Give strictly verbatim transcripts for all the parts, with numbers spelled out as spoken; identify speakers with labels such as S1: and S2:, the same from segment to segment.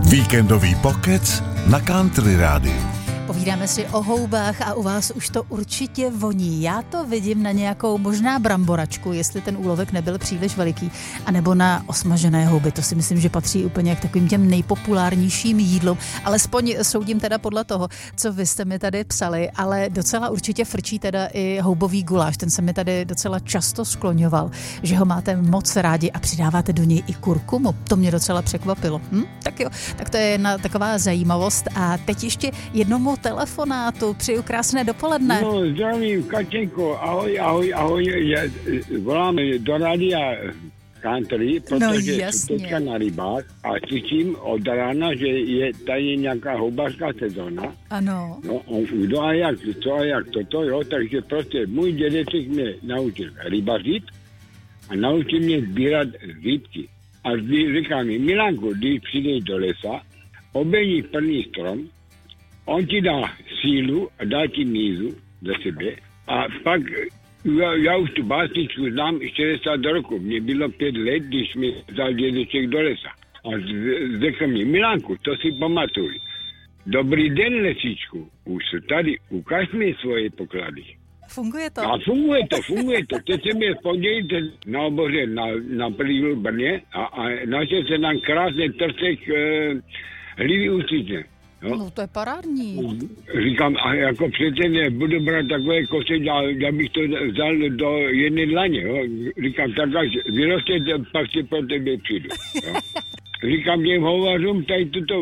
S1: Víkendový pokec na Country Rádiu.
S2: Povídáme si o houbách a u vás už to určitě voní. Já to vidím na nějakou možná bramboračku, jestli ten úlovek nebyl příliš veliký, anebo na osmažené houby. To si myslím, že patří úplně k takovým těm nejpopulárnějším jídlům. Alespoň soudím teda podle toho, co vy jste mi tady psali, ale docela určitě frčí teda i houbový guláš. Ten se mi tady docela často skloňoval, že ho máte moc rádi a přidáváte do něj i kurkumu. To mě docela překvapilo. Hm? Tak jo, tak to je jedna taková zajímavost. A teď ještě jednomu telefonátu. Přeju krásné dopoledne.
S3: No, zdravím, Kačenko, ahoj, ahoj, ahoj. Já volám do rádia Country, protože
S2: no,
S3: jsem teďka na rybách a slyším od rána, že je tady nějaká houbářská sezóna.
S2: Ano.
S3: No, kdo a jak, co a jak, toto, jo, takže prostě můj dědeček mě naučil rybařit a naučil mě sbírat rybky. A říká mi, Milanku, když přijdeš do lesa, obejdi první strom, on ti dá sílu a dá ti mízu za sebe a pak já, já už tu básničku znám šedesát roku. Mně bylo pět let, když mi vzal dědeček do lesa. A řekl mi, Milanku, to si pamatuj. Dobrý den, lesíčku, už jsou tady, ukaž mi svoje poklady.
S2: Funguje to?
S3: A funguje to, funguje to. Teď jsem je v pondělí na oboře na, na Prýlu Brně a, a našel se nám krásný trcek e, hlivý ústřičné.
S2: No. no to je parádní.
S3: Říkám, a jako přece nebudu brát takové kosy, já, já bych to vzal do jedné dlaně, jo. Říkám, tak až vyroste, pak si pro tebe přijdu. Jo. Říkám těm hovařům, tady tuto uh,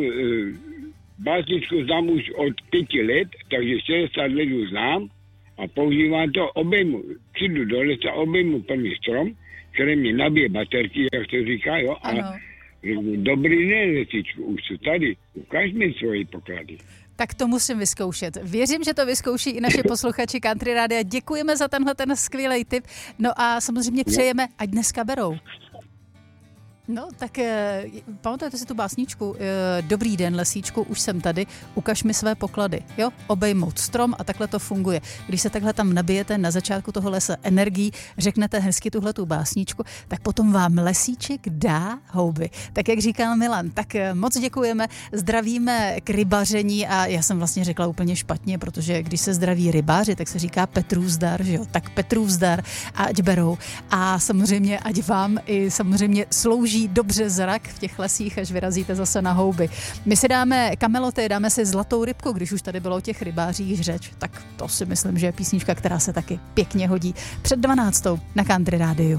S3: básničku znám už od pěti let, takže šedesát let už znám a používám to, obejmu, přijdu do lesa, obejmu první strom, který mě nabije baterky, jak se říká, jo. A
S2: ano.
S3: Dobrý den, lesičku, už jsou tady, ukaž mi svoje poklady.
S2: Tak to musím vyzkoušet. Věřím, že to vyzkouší i naše posluchači Country Rádia. Děkujeme za tenhle ten skvělý tip. No a samozřejmě přejeme, ať dneska berou. No, tak eh, pamatujete si tu básničku? Eh, Dobrý den, lesíčku, už jsem tady, ukaž mi své poklady. Jo, obejmout strom a takhle to funguje. Když se takhle tam nabijete na začátku toho lesa energií, řeknete hezky tuhletu básničku, tak potom vám lesíček dá houby. Tak jak říkal Milan, tak eh, moc děkujeme, zdravíme k rybaření a já jsem vlastně řekla úplně špatně, protože když se zdraví rybáři, tak se říká Petrův zdar, že jo? Tak Petrův zdar a ať berou. A samozřejmě ať vám i samozřejmě slouží dobře zrak v těch lesích, až vyrazíte zase na houby. My si dáme kameloty, dáme si zlatou rybku, když už tady bylo o těch rybářích řeč, tak to si myslím, že je písnička, která se taky pěkně hodí. Před dvanáctou na Country Rádiu.